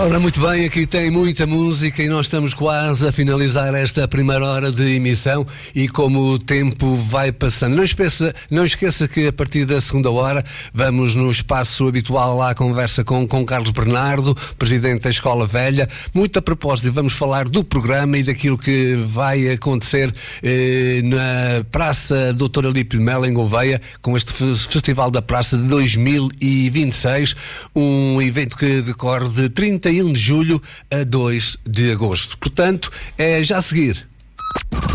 Ora, muito bem, aqui tem muita música e nós estamos quase a finalizar esta primeira hora de emissão e como o tempo vai passando, não esqueça que a partir da segunda hora vamos no espaço habitual à conversa com Carlos Bernardo, presidente da Escola Velha. Muito a propósito, vamos falar do programa e daquilo que vai acontecer na Praça Doutor Alípio de Melo, em Gouveia, com este Festival da Praça de 2026, um evento que decorre de 31 de julho a 2 de agosto. Portanto, é já a seguir.